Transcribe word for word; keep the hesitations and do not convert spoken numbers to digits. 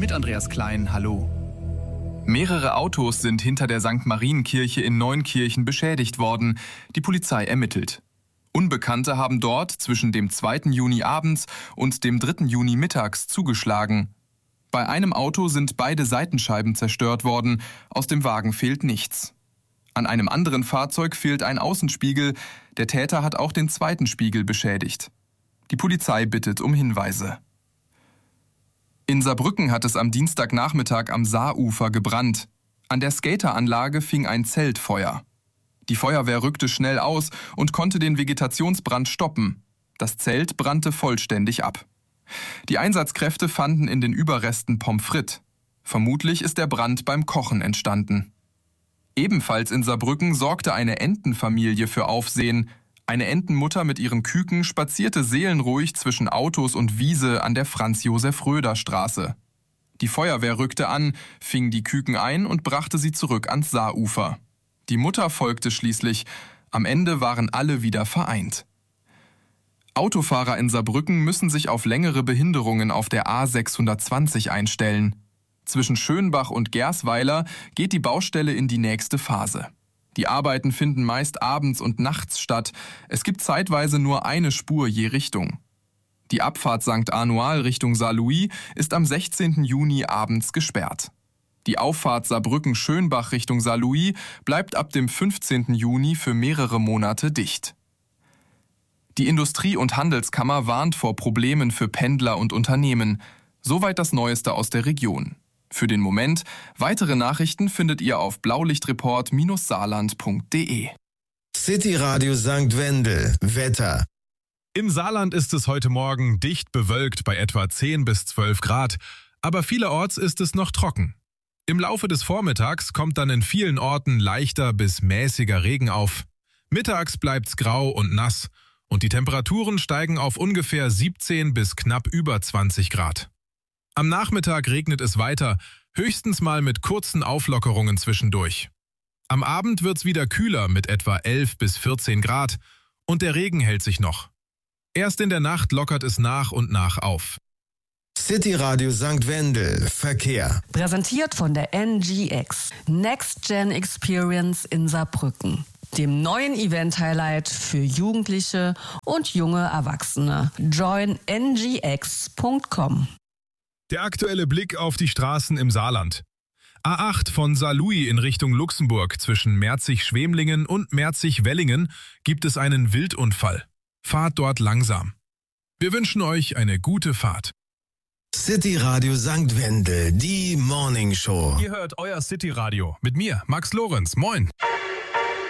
mit Andreas Klein. Hallo. Mehrere Autos sind hinter der Sankt Marienkirche in Neunkirchen beschädigt worden. Die Polizei ermittelt. Unbekannte haben dort zwischen dem zweiten Juni abends und dem dritten Juni mittags zugeschlagen. Bei einem Auto sind beide Seitenscheiben zerstört worden, aus dem Wagen fehlt nichts. An einem anderen Fahrzeug fehlt ein Außenspiegel, der Täter hat auch den zweiten Spiegel beschädigt. Die Polizei bittet um Hinweise. In Saarbrücken hat es am Dienstagnachmittag am Saarufer gebrannt. An der Skateranlage fing ein Zelt Feuer. Die Feuerwehr rückte schnell aus und konnte den Vegetationsbrand stoppen. Das Zelt brannte vollständig ab. Die Einsatzkräfte fanden in den Überresten Pommes frites. Vermutlich ist der Brand beim Kochen entstanden. Ebenfalls in Saarbrücken sorgte eine Entenfamilie für Aufsehen. Eine Entenmutter mit ihren Küken spazierte seelenruhig zwischen Autos und Wiese an der Franz-Josef-Röder-Straße. Die Feuerwehr rückte an, fing die Küken ein und brachte sie zurück ans Saarufer. Die Mutter folgte schließlich. Am Ende waren alle wieder vereint. Autofahrer in Saarbrücken müssen sich auf längere Behinderungen auf der A sechshundertzwanzig einstellen. Zwischen Schönbach und Gersweiler geht die Baustelle in die nächste Phase. Die Arbeiten finden meist abends und nachts statt. Es gibt zeitweise nur eine Spur je Richtung. Die Abfahrt Sankt Anual Richtung Saarlouis ist am sechzehnten Juni abends gesperrt. Die Auffahrt Saarbrücken-Schönbach Richtung Saarlouis bleibt ab dem fünfzehnten Juni für mehrere Monate dicht. Die Industrie- und Handelskammer warnt vor Problemen für Pendler und Unternehmen. Soweit das Neueste aus der Region. Für den Moment, weitere Nachrichten findet ihr auf blaulichtreport Saarland punkt de. City Radio Sankt Wendel. Wetter. Im Saarland ist es heute Morgen dicht bewölkt bei etwa zehn bis zwölf Grad, aber vielerorts ist es noch trocken. Im Laufe des Vormittags kommt dann in vielen Orten leichter bis mäßiger Regen auf. Mittags bleibt's grau und nass und die Temperaturen steigen auf ungefähr siebzehn bis knapp über zwanzig Grad. Am Nachmittag regnet es weiter, höchstens mal mit kurzen Auflockerungen zwischendurch. Am Abend wird's wieder kühler mit etwa elf bis vierzehn Grad und der Regen hält sich noch. Erst in der Nacht lockert es nach und nach auf. City Radio Sankt Wendel. Verkehr. Präsentiert von der N G X. Next Gen Experience in Saarbrücken. Dem neuen Event-Highlight für Jugendliche und junge Erwachsene. join n g x punkt com. Der aktuelle Blick auf die Straßen im Saarland. A acht von Saarlouis in Richtung Luxemburg zwischen Merzig-Schwemlingen und Merzig-Wellingen gibt es einen Wildunfall. Fahrt dort langsam. Wir wünschen euch eine gute Fahrt. City Radio Sankt Wendel, die Morning Show. Ihr hört euer City Radio mit mir, Max Lorenz. Moin.